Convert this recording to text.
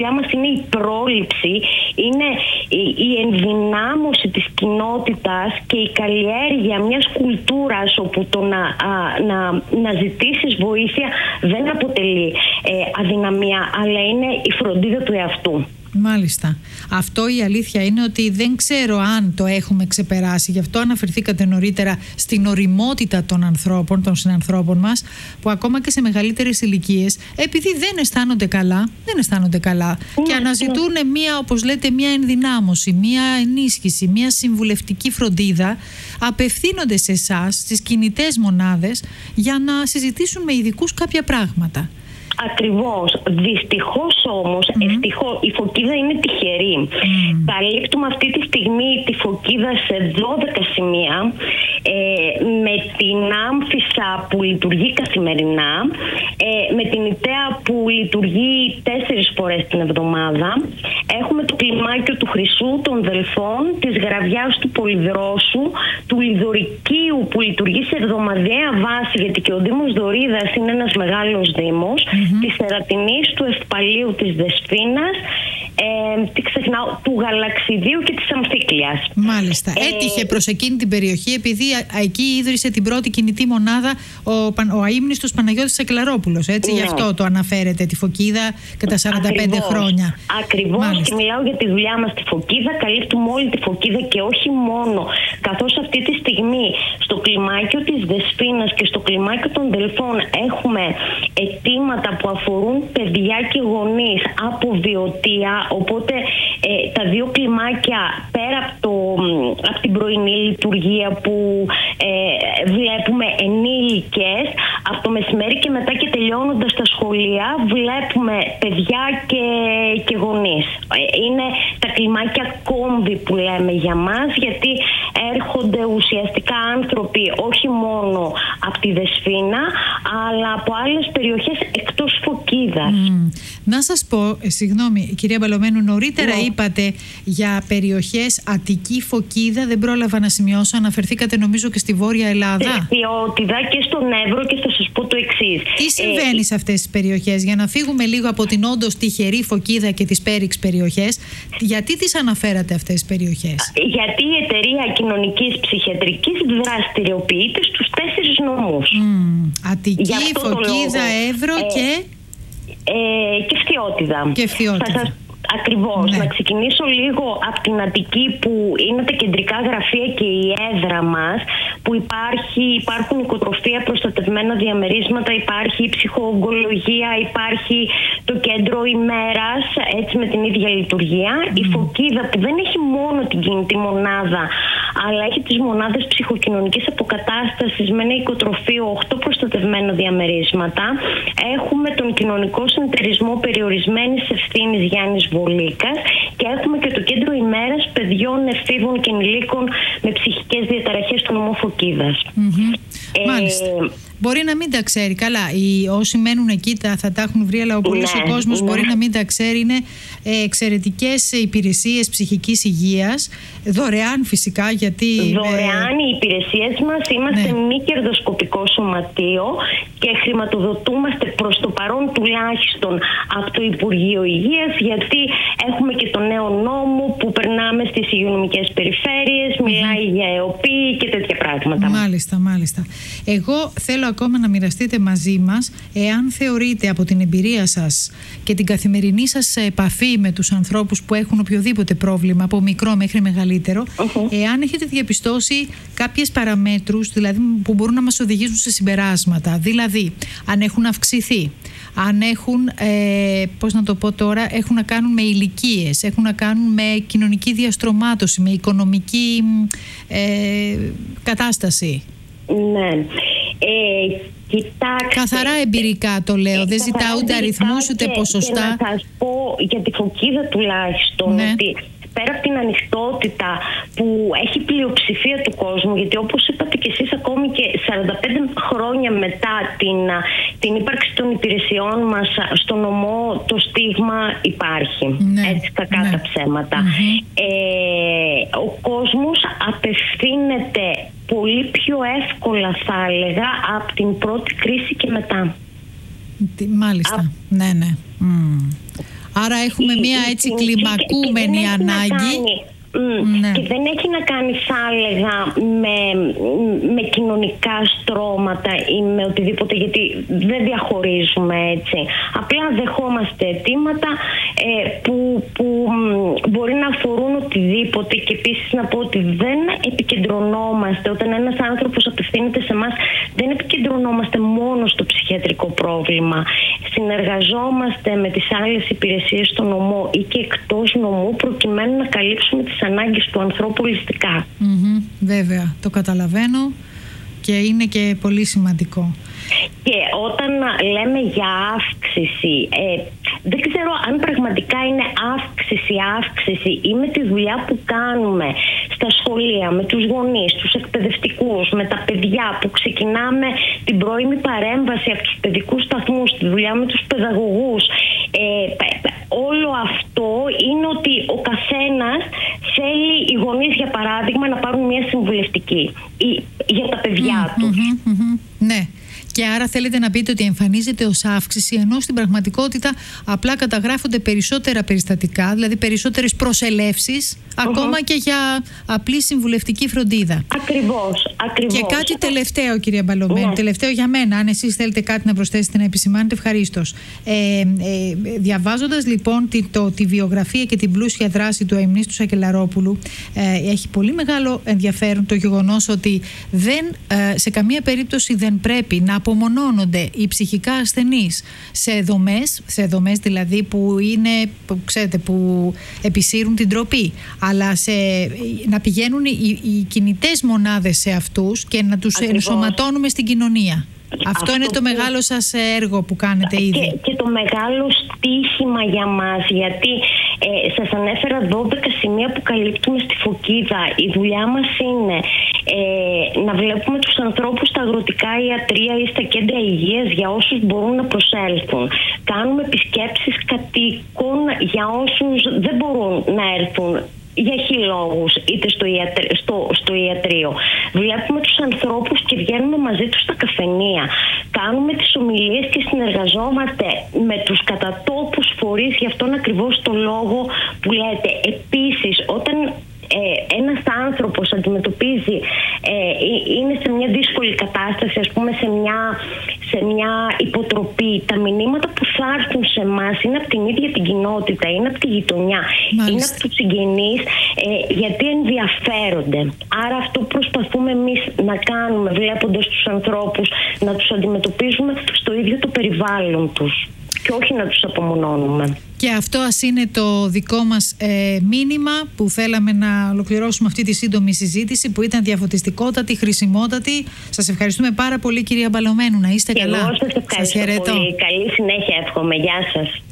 δουλειά μας είναι η πρόληψη, είναι η ενδυνάμωση της κοινότητας και η καλλιέργεια μιας κουλτούρας όπου το να ζητήσεις βοήθεια δεν αποτελεί αδυναμία, αλλά είναι η φροντίδα του εαυτού. Μάλιστα. Αυτό η αλήθεια είναι ότι δεν ξέρω αν το έχουμε ξεπεράσει. Γι' αυτό αναφερθήκατε νωρίτερα στην ωριμότητα των ανθρώπων, των συνανθρώπων μας, που ακόμα και σε μεγαλύτερες ηλικίες, επειδή δεν αισθάνονται καλά και αναζητούν μία, όπως λέτε, μία ενδυνάμωση, μία ενίσχυση, μία συμβουλευτική φροντίδα, απευθύνονται σε εσάς, στις κινητές μονάδες, για να συζητήσουν με ειδικούς κάποια πράγματα. Ακριβώς. Δυστυχώς όμως, ευτυχώς, η Φωκίδα είναι τυχερή. Καλύπτουμε αυτή τη στιγμή τη Φωκίδα σε 12 σημεία, με την Άμφισσα που λειτουργεί καθημερινά, με την Ιταία που λειτουργεί 4 φορές την εβδομάδα. Έχουμε το κλιμάκιο του Χρυσού, των Δελφών, της Γραβιάς του Πολυδρόσου, του Λιδωρικίου που λειτουργεί σε εβδομαδιαία βάση, γιατί και ο Δήμος Δωρίδας είναι ένας μεγάλος δήμος, της Σερατινής, του Ευπαλίου, της Δεσποίνας, του Γαλαξιδίου και της Αμφίκλειας. Μάλιστα. Έτυχε προς εκείνη την περιοχή, επειδή εκεί ίδρυσε την πρώτη κινητή μονάδα ο αείμνηστος Παναγιώτης Σακλαρόπουλος. Έτσι, γι' αυτό το αναφέρετε, τη Φωκίδα, κατά 45 χρόνια. Ακριβώς. Και μιλάω για τη δουλειά μας στη Φωκίδα. Καλύπτουμε όλη τη Φωκίδα και όχι μόνο. Καθώς αυτή τη στιγμή στο κλιμάκιο της Δεσποίνας και στο κλιμάκιο των Δελφών έχουμε αιτήματα που αφορούν παιδιά και γονείς από βιωτεία. Οπότε τα δύο κλιμάκια, πέρα από την πρωινή λειτουργία που βλέπουμε ενήλικες, από το μεσημέρι και μετά και τελειώνοντας τα σχολεία βλέπουμε παιδιά και γονείς. Είναι τα κλιμάκια κόμβι που λέμε για μας, γιατί έρχονται ουσιαστικά άνθρωποι όχι μόνο από τη Δεσπίνα, αλλά από άλλες περιοχές εκτός Φωκίδας. Να σας πω, συγγνώμη κυρία Μπαλωμένου, νωρίτερα είπατε για περιοχές Αττική, Φωκίδα, δεν πρόλαβα να σημειώσω, αναφερθήκατε νομίζω και στη Βόρεια Ελλάδα. Ποιότητα και στον Εύρο, και θα σας πω το εξής. Τι συμβαίνει σε αυτές τις περιοχές, για να φύγουμε λίγο από την όντως τυχερή Φωκίδα και τις πέριξ περιοχές, γιατί τις αναφέρατε αυτές τις περιοχές? Γιατί η Εταιρεία Κοινωνικής Ψυχιατρικής δραστηριοποιείται στους 4 νομούς. Αττική, Φωκίδα, Εύρο και Φθιώτιδα. Ακριβώς. Να ξεκινήσω λίγο από την Αττική, που είναι τα κεντρικά γραφεία και η έδρα μας, που υπάρχουν οικοτροφία, προστατευμένα διαμερίσματα, υπάρχει η ψυχοογκολογία, υπάρχει το κέντρο ημέρας, έτσι με την ίδια λειτουργία. Η Φωκίδα, που δεν έχει μόνο την κινητή μονάδα, αλλά έχει τις μονάδες ψυχοκοινωνικής αποκατάστασης με ένα οικοτροφείο, 8 προστατευμένα διαμερίσματα. Έχουμε τον κοινωνικό συνεταιρισμό περιορισμένης ευθύνης Γιάννης Βολίκας και έχουμε και το κέντρο ημέρας παιδιών, εφήβων και ενηλίκων με ψυχικές διαταραχές του νομού Φωκίδας. Μάλιστα. Μπορεί να μην τα ξέρει. Καλά, όσοι μένουν εκεί θα τα έχουν βρει, αλλά ο πολλής ο κόσμος μπορεί να μην τα ξέρει. Είναι εξαιρετικές υπηρεσίες ψυχικής υγείας, δωρεάν φυσικά, γιατί... Δωρεάν οι υπηρεσίες μας, είμαστε μη κερδοσκοπικό σωματείο και χρηματοδοτούμαστε προς το παρόν τουλάχιστον από το Υπουργείο Υγείας, γιατί έχουμε και το νέο νόμο που περνάμε στις υγειονομικές περιφέρειες, μιλάει για ΕΟΠΗ και τέτοια πράγματα. Μάλιστα. Εγώ θέλω ακόμα να μοιραστείτε μαζί μας, εάν θεωρείτε από την εμπειρία σας και την καθημερινή σας επαφή με τους ανθρώπους που έχουν οποιοδήποτε πρόβλημα, από μικρό μέχρι μεγαλύτερο, εάν έχετε διαπιστώσει κάποιες παραμέτρους, δηλαδή, που μπορούν να μας οδηγήσουν σε συμπεράσματα. Δηλαδή, αν έχουν αυξηθεί, αν έχουν, έχουν να κάνουν με ηλικίες, έχουν να κάνουν με κοινωνική διαστρωμάτωση, με οικονομική κατάσταση. Ναι. Κοιτάξτε, καθαρά εμπειρικά το λέω, δεν ζητάω ούτε αριθμούς ούτε ποσοστά. Και να σας πω για τη Φωκίδα τουλάχιστον, ότι πέρα από την ανοιχτότητα που έχει πλειοψηφία του κόσμου, γιατί όπως είπατε και εσείς, ακόμη και 45 χρόνια μετά την ύπαρξη των υπηρεσιών μας στο νομό, το στίγμα υπάρχει, έτσι κακά τα ψέματα. Ο κόσμος απευθύνεται πολύ πιο εύκολα, θα έλεγα, από την πρώτη κρίση και μετά. Μάλιστα, ναι. Άρα έχουμε μια έτσι κλιμακούμενη ανάγκη. Ναι. Και δεν έχει να κάνει, θα έλεγα, με κοινωνικά στρώματα ή με οτιδήποτε, γιατί δεν διαχωρίζουμε έτσι. Απλά δεχόμαστε αιτήματα που μπορεί να αφορούν οτιδήποτε, και επίσης να πω ότι δεν επικεντρωνόμαστε, όταν ένας άνθρωπος απευθύνεται σε εμάς, δεν επικεντρωνόμαστε μόνο στο ψυχιατρικό πρόβλημα. Συνεργαζόμαστε με τις άλλες υπηρεσίες στο νομό ή και εκτός νομού, προκειμένου να καλύψουμε τις ανάγκες του ανθρώπου ολιστικά. Βέβαια, το καταλαβαίνω και είναι και πολύ σημαντικό. Και όταν λέμε για αύξηση, δεν ξέρω αν πραγματικά είναι αύξηση ή με τη δουλειά που κάνουμε στα σχολεία, με τους γονείς, τους εκπαιδευτικούς, με τα παιδιά, που ξεκινάμε την πρώιμη παρέμβαση από τους παιδικούς σταθμούς, τη δουλειά με τους παιδαγωγούς. Όλο αυτό είναι ότι ο καθένας θέλει, οι γονείς για παράδειγμα, να πάρουν μια συμβουλευτική για τα παιδιά τους. Ναι. Και άρα θέλετε να πείτε ότι εμφανίζεται ως αύξηση, ενώ στην πραγματικότητα απλά καταγράφονται περισσότερα περιστατικά, δηλαδή περισσότερες προσελεύσεις, ακόμα και για απλή συμβουλευτική φροντίδα. Ακριβώς. Και κάτι τελευταίο, κυρία Μπαλωμένη, τελευταίο για μένα, αν εσείς θέλετε κάτι να προσθέσετε, να επισημάνετε, ευχαρίστως. Διαβάζοντας λοιπόν τη βιογραφία και την πλούσια δράση του αειμνήστου Σακελαρόπουλου, έχει πολύ μεγάλο ενδιαφέρον το γεγονός ότι σε καμία περίπτωση δεν πρέπει να απομονώνονται οι ψυχικά ασθενείς σε δομές δηλαδή που επισύρουν την ντροπή, αλλά να πηγαίνουν οι κινητές μονάδες σε αυτούς και να τους ενσωματώνουμε στην κοινωνία. Αυτό είναι το μεγάλο σας έργο που κάνετε ήδη. Και το μεγάλο στίχημα για μας, γιατί σας ανέφερα 12 σημεία που καλύπτουμε στη Φωκίδα. Η δουλειά μας είναι να βλέπουμε τους ανθρώπους στα αγροτικά ιατρεία ή στα κέντρα υγείας για όσους μπορούν να προσέλθουν. Κάνουμε επισκέψεις κατοίκων για όσους δεν μπορούν να έρθουν για λόγους, είτε στο ιατρείο. Βλέπουμε τους ανθρώπους και βγαίνουμε μαζί τους στα καφενεία. Κάνουμε τις ομιλίες και συνεργαζόμαστε με τους κατατόπους φορείς, γι' αυτόν ακριβώς το λόγο που λέτε. Επίσης, όταν ένας άνθρωπος αντιμετωπίζει, είναι σε μια δύσκολη κατάσταση, ας πούμε σε μια υποτροπή, τα μηνύματα που θα έρθουν σε εμάς είναι από την ίδια την κοινότητα, είναι από τη γειτονιά, είναι από τους συγγενείς, γιατί ενδιαφέρονται. Άρα αυτό που προσπαθούμε εμείς να κάνουμε, βλέποντας τους ανθρώπους, να τους αντιμετωπίζουμε στο ίδιο το περιβάλλον τους και όχι να τους απομονώνουμε. Και αυτό ας είναι το δικό μας μήνυμα που θέλαμε να ολοκληρώσουμε αυτή τη σύντομη συζήτηση, που ήταν διαφωτιστικότατη, χρησιμότατη. Σας ευχαριστούμε πάρα πολύ, κυρία Μπαλωμένου. Να είστε καλά. Εγώ σας ευχαριστώ πολύ. Καλή συνέχεια εύχομαι. Γεια σας.